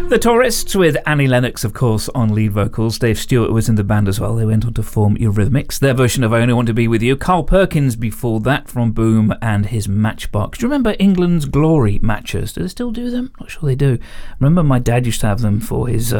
The Tourists with Annie Lennox, of course, on lead vocals. Dave Stewart was in the band as well. They went on to form Eurythmics. Their version of I Only Want to Be With You. Carl Perkins before that from Boom and his Matchbox. Do you remember England's Glory matches? Do they still do them? Not sure they do. I remember my dad used to have them for his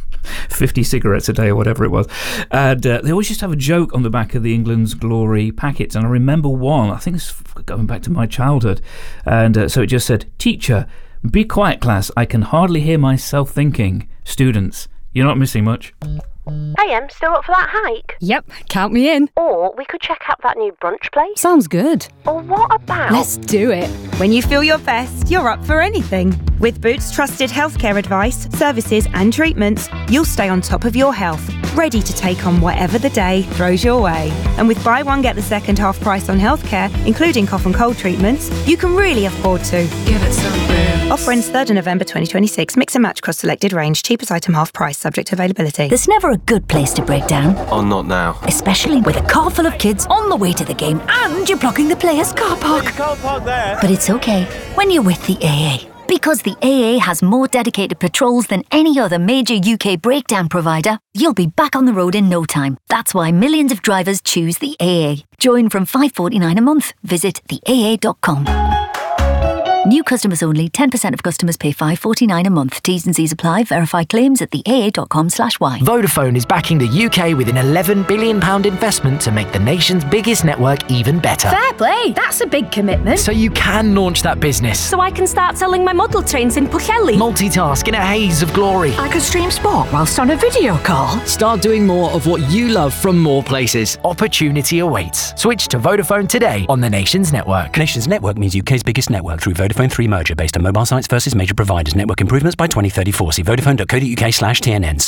50 cigarettes a day or whatever it was. And they always used to have a joke on the back of the England's Glory packets. And I remember one, I think it's going back to my childhood. And so it just said, "Teacher, be quiet, class. I can hardly hear myself thinking. Students, you're not missing much." I am still up for that hike. Yep, count me in. Or we could check out that new brunch place. Sounds good. Or what about... Let's do it. When you feel your best, you're up for anything. With Boots trusted healthcare advice, services and treatments, you'll stay on top of your health, ready to take on whatever the day throws your way. And with buy one get the second half price on healthcare, including cough and cold treatments, you can really afford to. Give it some Boots. Offer ends 3rd of November 2026. Mix and match across selected range. Cheapest item half price, subject to availability. There's never a good place to break down. Oh, not now. Especially with a car full of kids on the way to the game and you're blocking the players' car park. You can't park there. But it's okay when you're with the AA. Because the AA has more dedicated patrols than any other major UK breakdown provider, you'll be back on the road in no time. That's why millions of drivers choose the AA. Join from $5.49 a month. Visit theaa.com. New customers only. 10% of customers pay $5.49 a month. T's and C's apply. Verify claims at theaa.com/y. Vodafone is backing the UK with an £11 billion investment to make the nation's biggest network even better. Fair play. That's a big commitment. So you can launch that business. So I can start selling my model trains in Pwllheli. Multitask in a haze of glory. I could stream sport whilst on a video call. Start doing more of what you love from more places. Opportunity awaits. Switch to Vodafone today on the nation's network. Nation's network means UK's biggest network through Vodafone 3 merger based on mobile sites versus major providers. Network improvements by 2034. See vodafone.co.uk/TNNs.